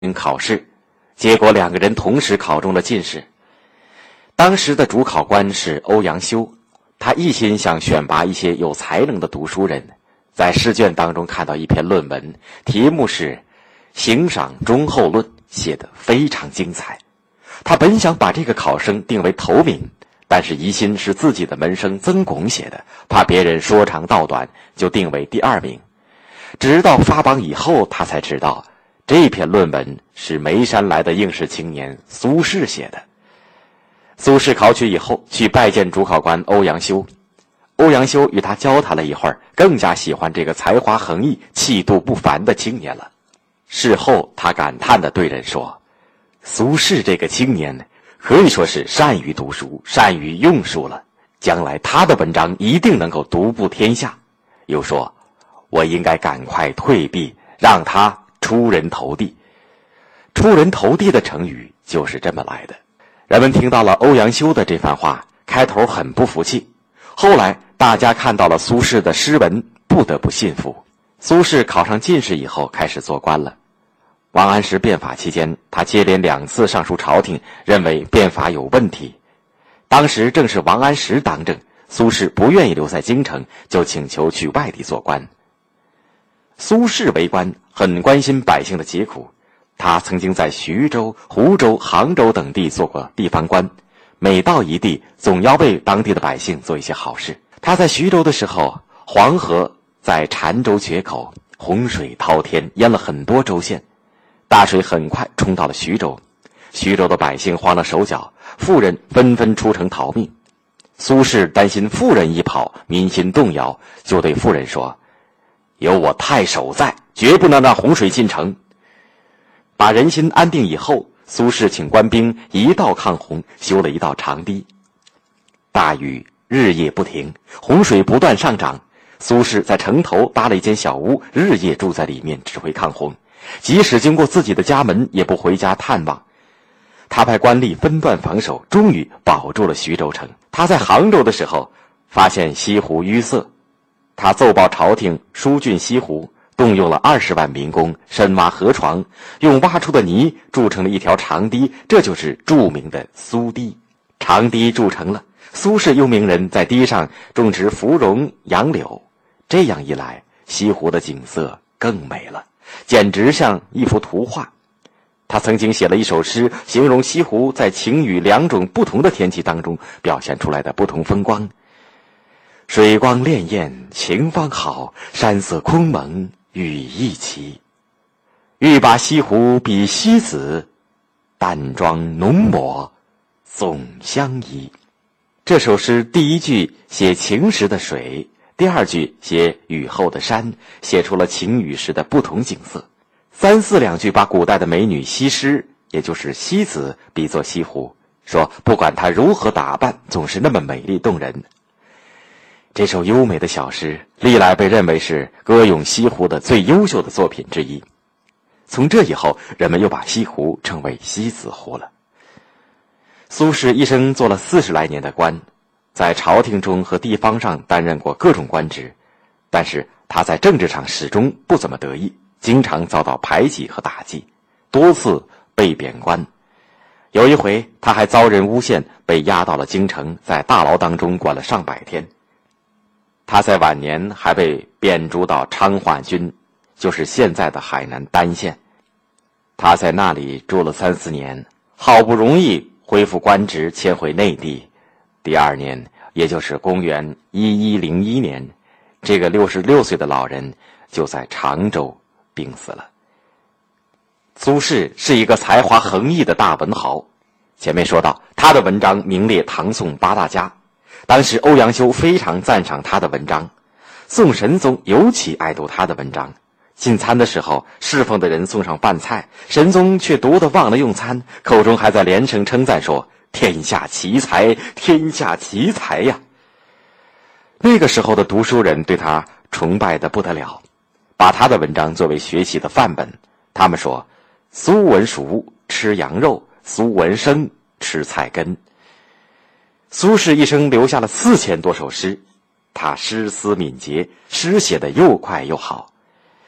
考试，结果两个人同时考中了进士。当时的主考官是欧阳修，他一心想选拔一些有才能的读书人，在试卷当中看到一篇论文，题目是《行赏忠厚论》，写得非常精彩。他本想把这个考生定为头名，但是疑心是自己的门生曾巩写的，怕别人说长道短，就定为第2名。直到发榜以后，他才知道这篇论文是眉山来的应试青年苏轼写的。苏轼考取以后，去拜见主考官欧阳修。欧阳修与他交谈了一会儿，更加喜欢这个才华横溢、气度不凡的青年了。事后他感叹地对人说，苏轼这个青年可以说是善于读书、善于用书了，将来他的文章一定能够独步天下。又说，我应该赶快退避，让他出人头地。出人头地的成语就是这么来的。人们听到了欧阳修的这番话，开头很不服气，后来大家看到了苏轼的诗文，不得不信服。苏轼考上进士以后开始做官了。王安石变法期间，他接连2次上书朝廷，认为变法有问题。当时正是王安石当政，苏轼不愿意留在京城，就请求去外地做官。苏轼为官很关心百姓的疾苦，他曾经在徐州、湖州、杭州等地做过地方官，每到一地总要为当地的百姓做一些好事。他在徐州的时候，黄河在澶州决口，洪水滔天，淹了很多州县，大水很快冲到了徐州，徐州的百姓慌了手脚，妇人纷纷出城逃命。苏轼担心妇人一跑，民心动摇，就对妇人说，有我太守在，绝不能让洪水进城。把人心安定以后，苏轼请官兵一道抗洪，修了一道长堤。大雨日夜不停，洪水不断上涨，苏轼在城头搭了一间小屋，日夜住在里面指挥抗洪，即使经过自己的家门也不回家探望。他派官吏分段防守，终于保住了徐州城。他在杭州的时候发现西湖淤塞，他奏报朝廷疏浚西湖，动用了20万民工深挖河床，用挖出的泥筑成了一条长堤，这就是著名的苏堤。长堤筑成了，苏轼又命人在堤上种植芙蓉、杨柳，这样一来，西湖的景色更美了，简直像一幅图画。他曾经写了一首诗，形容西湖在晴雨2种不同的天气当中表现出来的不同风光。水光潋滟晴方好，山色空蒙雨亦奇。欲把西湖比西子，淡妆浓抹总相宜。这首诗第1句写晴时的水，第2句写雨后的山，写出了晴雨时的不同景色。3、4两句把古代的美女西施，也就是西子，比作西湖，说不管她如何打扮，总是那么美丽动人。这首优美的小诗历来被认为是歌咏西湖的最优秀的作品之一。从这以后，人们又把西湖称为西子湖了。苏轼一生做了40来年的官，在朝廷中和地方上担任过各种官职，但是他在政治上始终不怎么得意，经常遭到排挤和打击，多次被贬官。有一回他还遭人诬陷，被押到了京城，在大牢当中关了上百天。他在晚年还被贬逐到昌化郡，就是现在的海南儋县。他在那里住了3、4年，好不容易恢复官职，迁回内地。第2年，也就是公元1101年，这个66岁的老人就在常州病死了。苏轼是一个才华横溢的大文豪，前面说到他的文章名列唐宋8大家，当时欧阳修非常赞赏他的文章，宋神宗尤其爱读他的文章。进餐的时候，侍奉的人送上饭菜，神宗却读得忘了用餐，口中还在连声称赞说，天下奇才，天下奇才呀。那个时候的读书人对他崇拜得不得了，把他的文章作为学习的范本。他们说，苏文熟吃羊肉，苏文生吃菜根。苏轼一生留下了4000多首诗，他诗思敏捷，诗写得又快又好。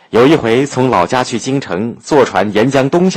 有一回从老家去京城，坐船沿江东